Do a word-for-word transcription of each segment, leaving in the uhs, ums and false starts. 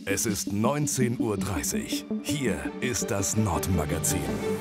Es ist neunzehn Uhr dreißig. Hier ist das Nordmagazin.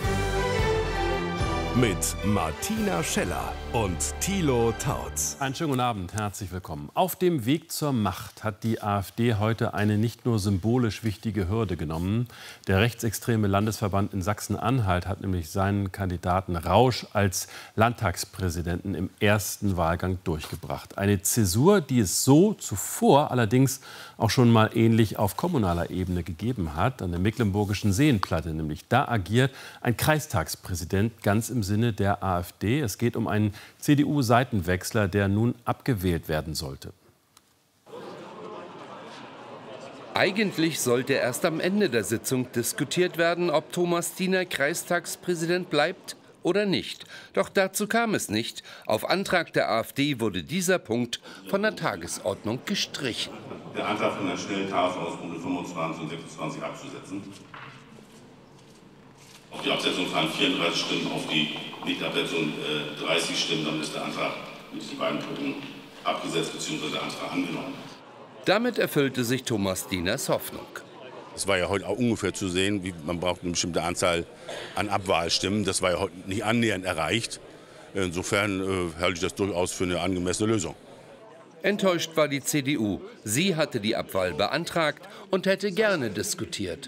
Mit Martina Scheller und Thilo Tautz. Einen schönen guten Abend, herzlich willkommen. Auf dem Weg zur Macht hat die AfD heute eine nicht nur symbolisch wichtige Hürde genommen. Der rechtsextreme Landesverband in Sachsen-Anhalt hat nämlich seinen Kandidaten Rausch als Landtagspräsidenten im ersten Wahlgang durchgebracht. Eine Zäsur, die es so zuvor allerdings auch schon mal ähnlich auf kommunaler Ebene gegeben hat, an der mecklenburgischen Seenplatte nämlich. Da agiert ein Kreistagspräsident ganz im Sinne der AfD. Es geht um einen C D U-Seitenwechsler, der nun abgewählt werden sollte. Eigentlich sollte erst am Ende der Sitzung diskutiert werden, ob Thomas Diener Kreistagspräsident bleibt oder nicht. Doch dazu kam es nicht. Auf Antrag der AfD wurde dieser Punkt von der Tagesordnung gestrichen. Der Antrag von der Schnelltafel aus Punkte fünfundzwanzig und sechsundzwanzig abzusetzen. Auf die Absetzung fallen vierunddreißig Stimmen, auf die Nichtabsetzung äh, dreißig Stimmen. Dann ist der Antrag mit diesen beiden Punkten abgesetzt bzw. der Antrag angenommen. Damit erfüllte sich Thomas Dieners Hoffnung. Es war ja heute auch ungefähr zu sehen, wie man braucht eine bestimmte Anzahl an Abwahlstimmen. Das war ja heute nicht annähernd erreicht. Insofern äh, halte ich das durchaus für eine angemessene Lösung. Enttäuscht war die C D U. Sie hatte die Abwahl beantragt und hätte gerne diskutiert.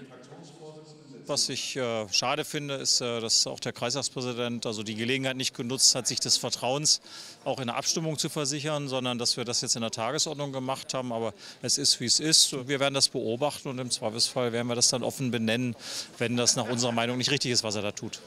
Was ich äh, schade finde, ist, äh, dass auch der Kreistagspräsident also die Gelegenheit nicht genutzt hat, sich des Vertrauens auch in der Abstimmung zu versichern, sondern dass wir das jetzt in der Tagesordnung gemacht haben. Aber es ist, wie es ist. Wir werden das beobachten und im Zweifelsfall werden wir das dann offen benennen, wenn das nach unserer Meinung nicht richtig ist, was er da tut.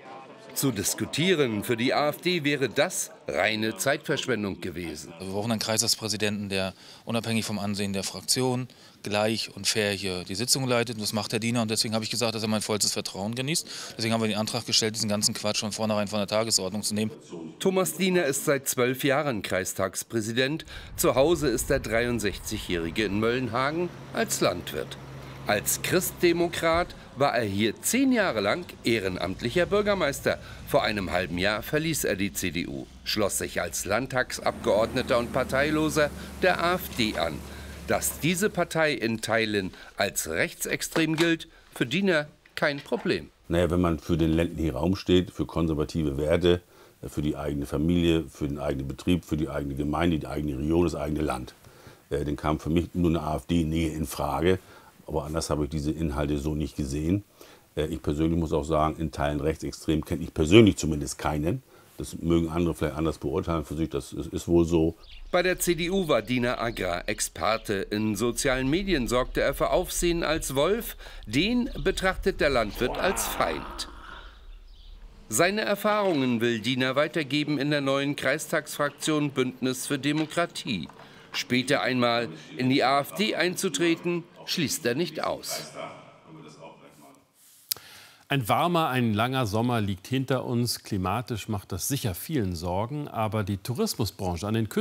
Zu diskutieren für die AfD wäre das reine Zeitverschwendung gewesen. Wir brauchen einen Kreistagspräsidenten, der unabhängig vom Ansehen der Fraktion gleich und fair hier die Sitzung leitet. Und das macht der Diener und deswegen habe ich gesagt, dass er mein vollstes Vertrauen genießt. Deswegen haben wir den Antrag gestellt, diesen ganzen Quatsch von vornherein von der Tagesordnung zu nehmen. Thomas Diener ist seit zwölf Jahren Kreistagspräsident. Zu Hause ist der dreiundsechzigjährige in Möllenhagen als Landwirt. Als Christdemokrat war er hier zehn Jahre lang ehrenamtlicher Bürgermeister. Vor einem halben Jahr verließ er die C D U, schloss sich als Landtagsabgeordneter und Parteiloser der AfD an. Dass diese Partei in Teilen als rechtsextrem gilt, für Diener kein Problem. Naja, wenn man für den ländlichen Raum steht, für konservative Werte, für die eigene Familie, für den eigenen Betrieb, für die eigene Gemeinde, die eigene Region, das eigene Land, dann kam für mich nur eine AfD-Nähe in Frage. Aber anders habe ich diese Inhalte so nicht gesehen. Ich persönlich muss auch sagen, in Teilen rechtsextrem kenne ich persönlich zumindest keinen. Das mögen andere vielleicht anders beurteilen für sich, das ist wohl so. Bei der C D U war Diener Agrarexperte. In sozialen Medien sorgte er für Aufsehen als Wolf. Den betrachtet der Landwirt als Feind. Seine Erfahrungen will Diener weitergeben in der neuen Kreistagsfraktion Bündnis für Demokratie. Später einmal in die AfD einzutreten, schließt er nicht aus. Ein warmer, ein langer Sommer liegt hinter uns. Klimatisch macht das sicher vielen Sorgen. Aber die Tourismusbranche an den Küsten